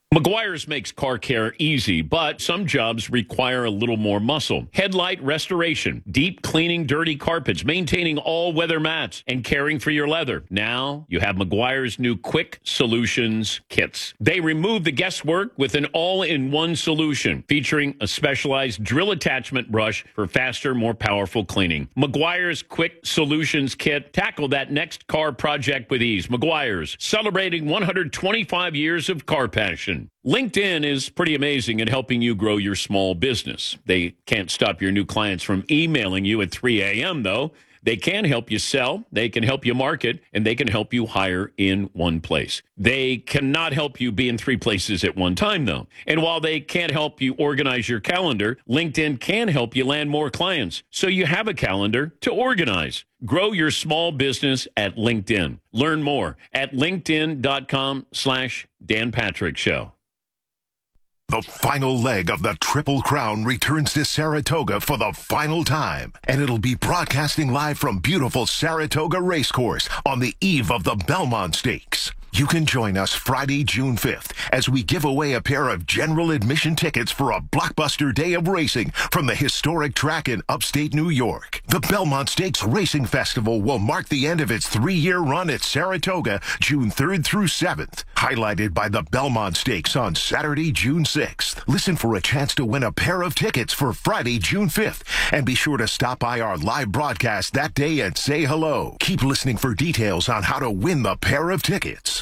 Meguiar's makes car care easy, but some jobs require a little more muscle. Headlight restoration, deep cleaning dirty carpets, maintaining all weather mats, and caring for your leather. Now you have Meguiar's new Quick Solutions kits. They remove the guesswork with an all-in-one solution featuring a specialized drill attachment brush for faster, more powerful cleaning. Meguiar's Quick Solutions kit. Tackle that next car project with ease. Meguiar's, celebrating 125 years of car passion. LinkedIn is pretty amazing at helping you grow your small business. They can't stop your new clients from emailing you at 3 a.m., though. They can help you sell, they can help you market, and they can help you hire in one place. They cannot help you be in 3 places at one time, though. And while they can't help you organize your calendar, LinkedIn can help you land more clients so you have a calendar to organize. Grow your small business at LinkedIn. Learn more at linkedin.com/Dan Patrick Show. The final leg of the Triple Crown returns to Saratoga for the final time, and it'll be broadcasting live from beautiful Saratoga Racecourse on the eve of the Belmont Stakes. You can join us Friday, June 5th, as we give away a pair of general admission tickets for a blockbuster day of racing from the historic track in upstate New York. The Belmont Stakes Racing Festival will mark the end of its 3-year run at Saratoga, June 3rd through 7th, highlighted by the Belmont Stakes on Saturday, June 6th. Listen for a chance to win a pair of tickets for Friday, June 5th, and be sure to stop by our live broadcast that day and say hello. Keep listening for details on how to win the pair of tickets.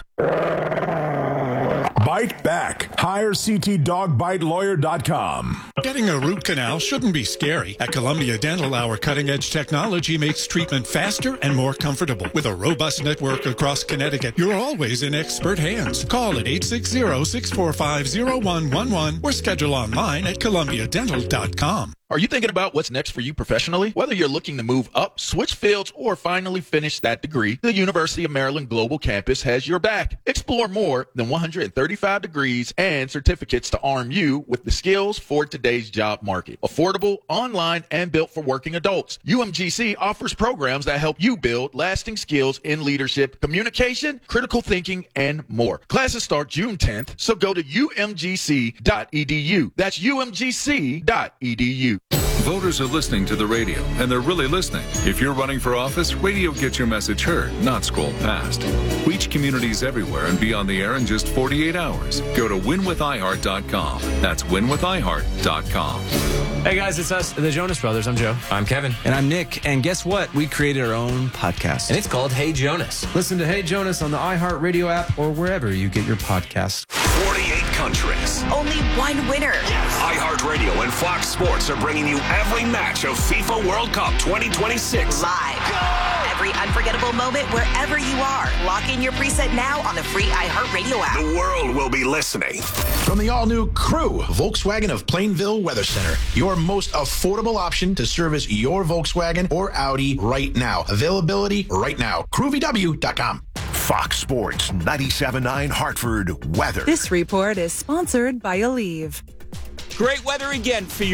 Bite back. Hire CTDogBiteLawyer.com. Getting a root canal shouldn't be scary. At Columbia Dental, our cutting-edge technology makes treatment faster and more comfortable. With a robust network across Connecticut, you're always in expert hands. Call at 860-645-0111 or schedule online at ColumbiaDental.com. Are you thinking about what's next for you professionally? Whether you're looking to move up, switch fields, or finally finish that degree, the University of Maryland Global Campus has your back. Explore more than 135 degrees and certificates to arm you with the skills for today's job market. Affordable, online, and built for working adults. UMGC offers programs that help you build lasting skills in leadership, communication, critical thinking, and more. Classes start June 10th, so go to umgc.edu. That's umgc.edu. Voters are listening to the radio, and they're really listening. If you're running for office, radio gets your message heard, not scrolled past. Reach communities everywhere and be on the air in just 48 hours. Go to winwithiheart.com. That's winwithiheart.com. Hey guys, it's us, the Jonas Brothers. I'm Joe. I'm Kevin. And I'm Nick. And guess what? We created our own podcast. And it's called Hey Jonas. Listen to Hey Jonas on the iHeartRadio app or wherever you get your podcasts. 48 countries. Only one winner. iHeartRadio and Fox Sports are bringing you every match of FIFA World Cup 2026. Live. Go! Every unforgettable moment wherever you are. Lock in your preset now on the free iHeartRadio app. The world will be listening. From the all-new Crew, Volkswagen of Plainville Weather Center, your most affordable option to service your Volkswagen or Audi right now. Availability right now. CrewVW.com. Fox Sports 97.9 Hartford Weather. This report is sponsored by Aleve. Great weather again for you.